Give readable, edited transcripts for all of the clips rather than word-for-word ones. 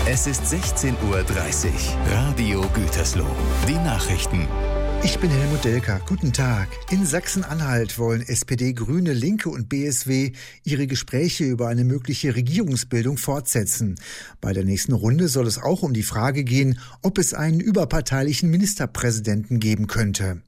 Es ist 16:30 Uhr. Radio Gütersloh. Die Nachrichten. Ich bin Helmut Delker. Guten Tag. In Sachsen-Anhalt wollen SPD, Grüne, Linke und BSW ihre Gespräche über eine mögliche Regierungsbildung fortsetzen. Bei der nächsten Runde soll es auch um die Frage gehen, ob es einen überparteilichen Ministerpräsidenten geben könnte.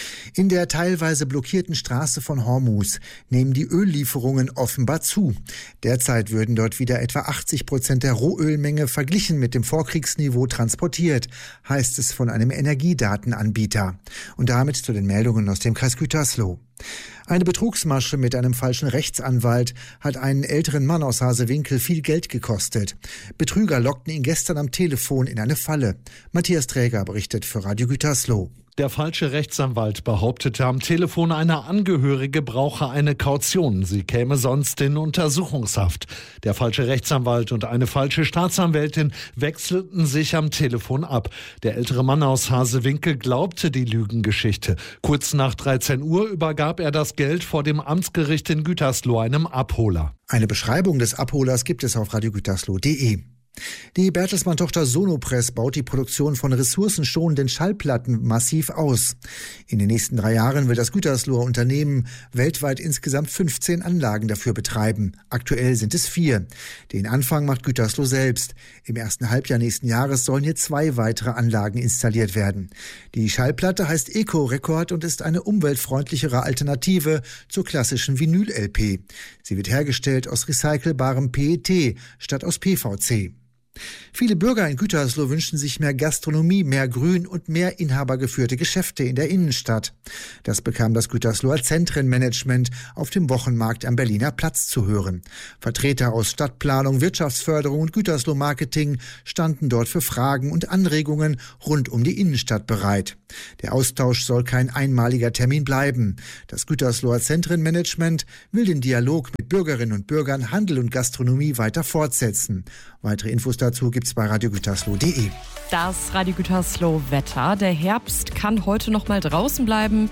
In der teilweise blockierten Straße von Hormuz nehmen die Öllieferungen offenbar zu. Derzeit würden dort wieder etwa 80% der Rohölmenge verglichen mit dem Vorkriegsniveau transportiert, heißt es von einem Energiedatenanbieter. Und damit zu den Meldungen aus dem Kreis Gütersloh. Eine Betrugsmasche mit einem falschen Rechtsanwalt hat einen älteren Mann aus Hasewinkel viel Geld gekostet. Betrüger lockten ihn gestern am Telefon in eine Falle. Matthias Träger berichtet für Radio Gütersloh. Der falsche Rechtsanwalt behauptete am Telefon, eine Angehörige brauche eine Kaution. Sie käme sonst in Untersuchungshaft. Der falsche Rechtsanwalt und eine falsche Staatsanwältin wechselten sich am Telefon ab. Der ältere Mann aus Hasewinkel glaubte die Lügengeschichte. Kurz nach 13 Uhr übergab er das Geld vor dem Amtsgericht in Gütersloh einem Abholer. Eine Beschreibung des Abholers gibt es auf radiogütersloh.de. Die Bertelsmann-Tochter Sonopress baut die Produktion von ressourcenschonenden Schallplatten massiv aus. In den nächsten 3 Jahren will das Gütersloher Unternehmen weltweit insgesamt 15 Anlagen dafür betreiben. Aktuell sind es 4. Den Anfang macht Gütersloh selbst. Im ersten Halbjahr nächsten Jahres sollen hier 2 weitere Anlagen installiert werden. Die Schallplatte heißt Eco-Record und ist eine umweltfreundlichere Alternative zur klassischen Vinyl-LP. Sie wird hergestellt aus recycelbarem PET statt aus PVC. Viele Bürger in Gütersloh wünschen sich mehr Gastronomie, mehr Grün und mehr inhabergeführte Geschäfte in der Innenstadt. Das bekam das Gütersloher Zentrenmanagement auf dem Wochenmarkt am Berliner Platz zu hören. Vertreter aus Stadtplanung, Wirtschaftsförderung und Gütersloh Marketing standen dort für Fragen und Anregungen rund um die Innenstadt bereit. Der Austausch soll kein einmaliger Termin bleiben. Das Gütersloher Zentrenmanagement will den Dialog mit Bürgerinnen und Bürgern, Handel und Gastronomie weiter fortsetzen. Weitere Infos dazu gibt's bei radiogütersloh.de. Das Radio Gütersloh Wetter. Der Herbst kann heute noch mal draußen bleiben.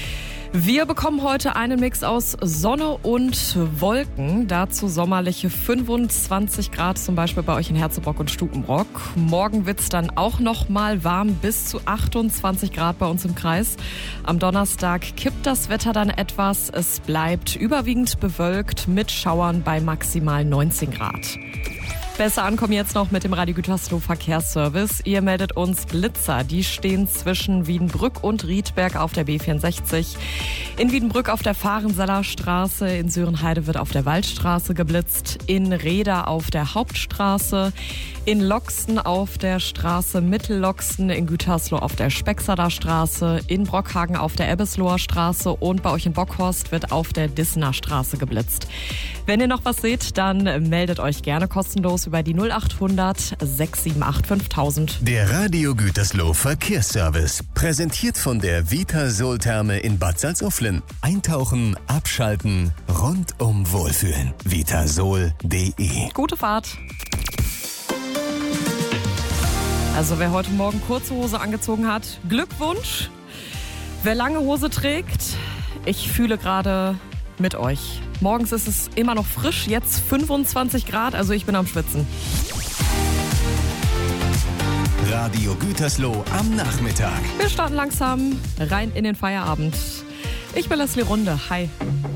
Wir bekommen heute einen Mix aus Sonne und Wolken. Dazu sommerliche 25 Grad, zum Beispiel bei euch in Herzebrock und Stukenbrock. Morgen wird's dann auch noch mal warm, bis zu 28 Grad bei uns im Kreis. Am Donnerstag kippt das Wetter dann etwas. Es bleibt überwiegend bewölkt mit Schauern bei maximal 19 Grad. Besser ankommen jetzt noch mit dem Radio Gütersloh Verkehrsservice. Ihr meldet uns Blitzer. Die stehen zwischen Wiedenbrück und Riedberg auf der B64. In Wiedenbrück auf der Fahrenseller Straße. In Sörenheide wird auf der Waldstraße geblitzt. In Reda auf der Hauptstraße. In Loxten auf der Straße Mittelloxten. In Gütersloh auf der Spexader Straße. In Brockhagen auf der Ebbesloher Straße. Und bei euch in Bockhorst wird auf der Dissener Straße geblitzt. Wenn ihr noch was seht, dann meldet euch gerne kostenlos über die 0800 678 5000. Der Radio Gütersloh Verkehrsservice. Präsentiert von der Vitasol-Therme in Bad Salzuflen. Eintauchen, abschalten, rundum wohlfühlen. Vitasol.de. Gute Fahrt. Also wer heute Morgen kurze Hose angezogen hat, Glückwunsch. Wer lange Hose trägt, ich fühle gerade mit euch. Morgens ist es immer noch frisch, jetzt 25 Grad, also ich bin am Schwitzen. Radio Gütersloh am Nachmittag. Wir starten langsam rein in den Feierabend. Ich bin Leslie Runde. Hi.